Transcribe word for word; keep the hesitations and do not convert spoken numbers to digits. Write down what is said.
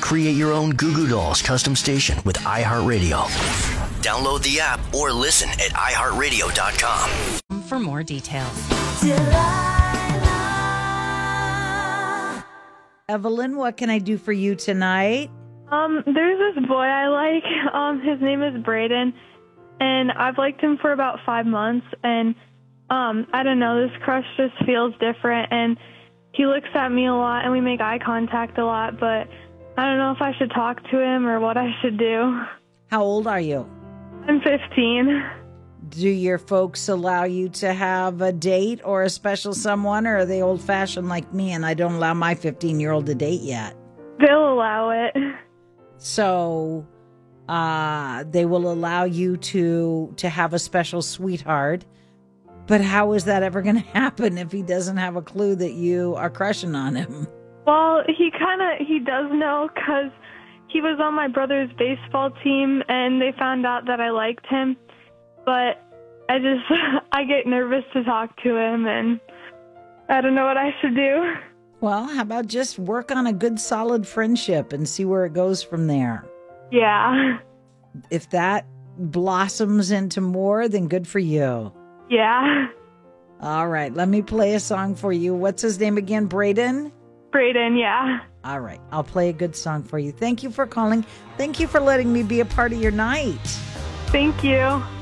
Create your own Goo Goo Dolls custom station with iHeartRadio. Download the app or listen at i heart radio dot com. For more details. Evelyn, what can I do for you tonight? Um, there's this boy I like. Um, his name is Braden, and I've liked him for about five months. And um, I don't know, this crush just feels different. And he looks at me a lot, and we make eye contact a lot. But I don't know if I should talk to him or what I should do. How old are you? I'm fifteen. Do your folks allow you to have a date or a special someone, or are they old-fashioned like me and I don't allow my fifteen-year-old to date yet? They'll allow it. So uh, they will allow you to to have a special sweetheart. But how is that ever going to happen if he doesn't have a clue that you are crushing on him? Well, he kind of, he does know because he was on my brother's baseball team and they found out that I liked him. But I just, I get nervous to talk to him and I don't know what I should do. Well, how about just work on a good solid friendship and see where it goes from there? Yeah. If that blossoms into more, then good for you. Yeah. All right, let me play a song for you. What's his name again? Braden? Braden, yeah. All right, I'll play a good song for you. Thank you for calling. Thank you for letting me be a part of your night. Thank you.